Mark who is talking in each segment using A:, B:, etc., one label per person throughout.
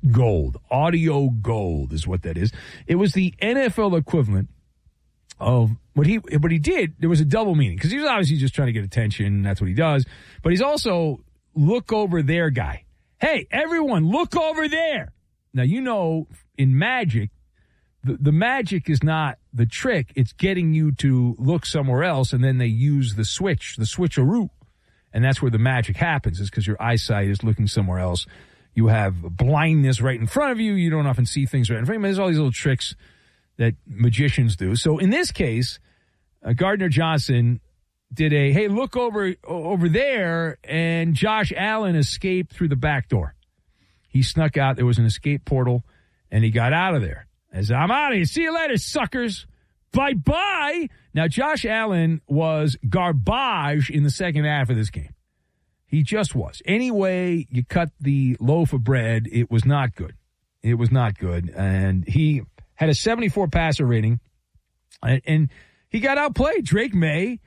A: gold. Audio gold is what that is. It was the NFL equivalent of what he did. There was a double meaning because he was obviously just trying to get attention. That's what he does. But he's also look over there guy. Hey, everyone, look over there. Now, you know, in magic, the magic is not the trick. It's getting you to look somewhere else, and then they use the switcheroo. And that's where the magic happens, is because your eyesight is looking somewhere else. You have blindness right in front of you. You don't often see things right in front of you. There's all these little tricks that magicians do. So in this case, Gardner Johnson did hey, look over there, and Josh Allen escaped through the back door. He snuck out. There was an escape portal, and he got out of there. As I'm out of here. See you later, suckers. Bye-bye. Now, Josh Allen was garbage in the second half of this game. He just was. Anyway, you cut the loaf of bread, it was not good. It was not good. And he had a 74 passer rating, and he got outplayed. Drake May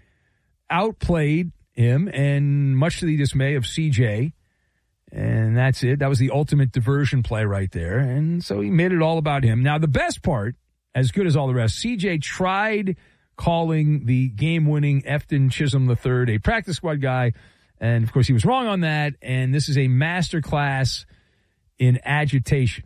A: outplayed him, and much to the dismay of CJ. And that's it. That was the ultimate diversion play right there. And so he made it all about him. Now, the best part, as good as all the rest, CJ tried calling the game-winning Efton Chisholm III a practice squad guy. And, of course, he was wrong on that. And this is a masterclass in agitation.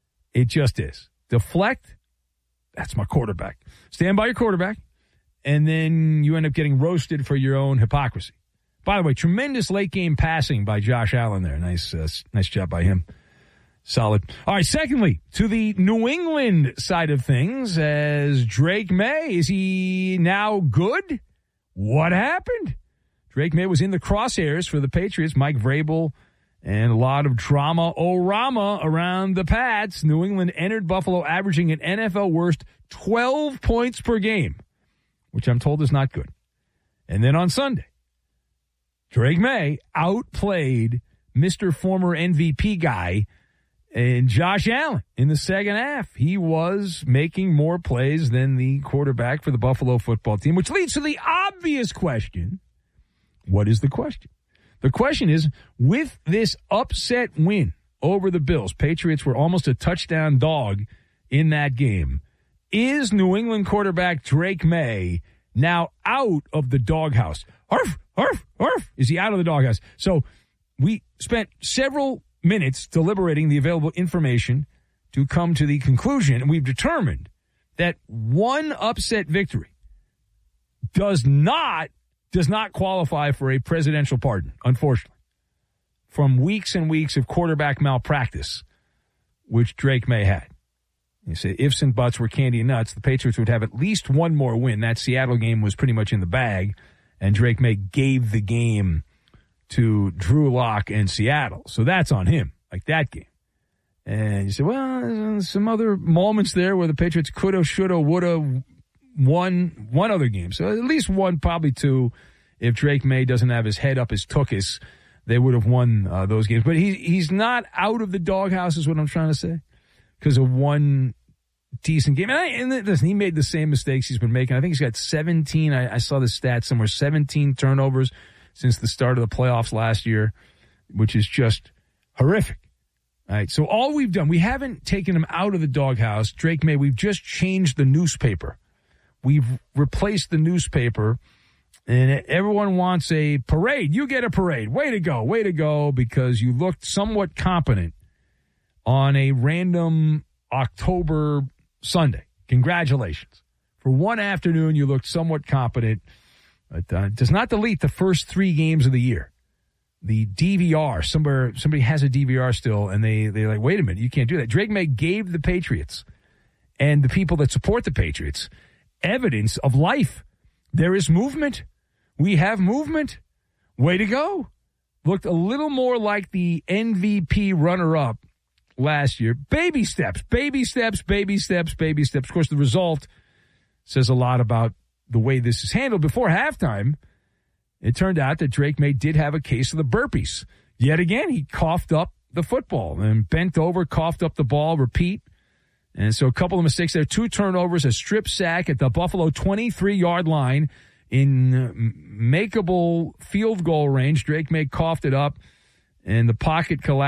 A: It just is. Deflect, that's my quarterback. Stand by your quarterback. And then you end up getting roasted for your own hypocrisy. By the way, tremendous late-game passing by Josh Allen there. Nice job by him. Solid. All right, secondly, to the New England side of things, as Drake May, is he now good? What happened? Drake May was in the crosshairs for the Patriots, Mike Vrabel, and a lot of drama-o-rama around the Pats. New England entered Buffalo averaging an NFL worst 12 points per game, which I'm told is not good. And then on Sunday, Drake May outplayed Mr. Former MVP guy and Josh Allen in the second half. He was making more plays than the quarterback for the Buffalo football team, which leads to the obvious question. What is the question? The question is, with this upset win over the Bills, Patriots were almost a touchdown dog in that game. Is New England quarterback Drake May now out of the doghouse? Arf, arf, arf. Is he out of the doghouse? So we spent several minutes deliberating the available information to come to the conclusion, and we've determined that one upset victory does not qualify for a presidential pardon, unfortunately, from weeks and weeks of quarterback malpractice, which Drake May had. You say ifs and buts were candy and nuts. The Patriots would have at least one more win. That Seattle game was pretty much in the bag, and Drake May gave the game to Drew Lock and Seattle. So that's on him, like that game. And you say, well, some other moments there where the Patriots coulda, shoulda, woulda won one other game. So at least one, probably two. If Drake May doesn't have his head up his tuchus, they would have won those games. But he's not out of the doghouse is what I'm trying to say, because of one decent game. And listen, he made the same mistakes he's been making. I think he's got 17. I saw the stats somewhere, 17 turnovers since the start of the playoffs last year, which is just horrific. All right, so all we've done, we haven't taken him out of the doghouse. Drake May, we've just changed the newspaper. We've replaced the newspaper, and everyone wants a parade. You get a parade. Way to go, because you looked somewhat competent on a random October Sunday. Congratulations. For one afternoon, you looked somewhat competent. But does not delete the first 3 games of the year. The DVR, somebody has a DVR still, and they're like, wait a minute, you can't do that. Drake May gave the Patriots and the people that support the Patriots evidence of life. There is movement. We have movement. Way to go. Looked a little more like the MVP runner-up last year. Baby steps, baby steps, baby steps, baby steps. Of course, the result says a lot about the way this is handled. Before halftime, it turned out that Drake May did have a case of the burpees. Yet again, he coughed up the football and bent over, coughed up the ball, repeat. And so a couple of mistakes there. 2 turnovers, a strip sack at the Buffalo 23-yard line in makeable field goal range. Drake May coughed it up, and the pocket collapsed.